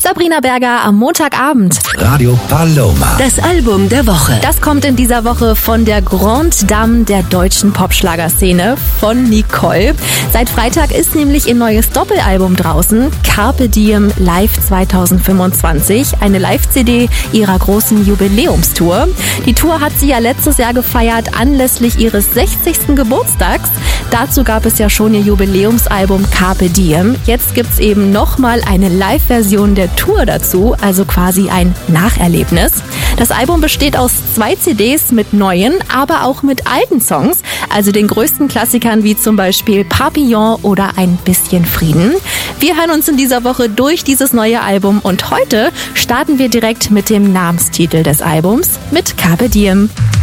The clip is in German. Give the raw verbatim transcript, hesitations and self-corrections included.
Sabrina Berger am Montagabend. Radio Paloma. Das Album der Woche. Das kommt in dieser Woche von der Grande Dame der deutschen Popschlagerszene, von Nicole. Seit Freitag ist nämlich ihr neues Doppelalbum draußen, Carpe Diem Live zwanzig fünfundzwanzig, eine Live-C D ihrer großen Jubiläumstour. Die Tour hat sie ja letztes Jahr gefeiert anlässlich ihres sechzigsten Geburtstags. Dazu gab es ja schon ihr Jubiläumsalbum Carpe Diem. Jetzt gibt's eben nochmal eine Live-Version der Tour dazu, also quasi ein Nacherlebnis. Das Album besteht aus zwei C Ds mit neuen, aber auch mit alten Songs, also den größten Klassikern wie zum Beispiel Papillon oder Ein bisschen Frieden. Wir hören uns in dieser Woche durch dieses neue Album und heute starten wir direkt mit dem Namenstitel des Albums, mit Carpe Diem.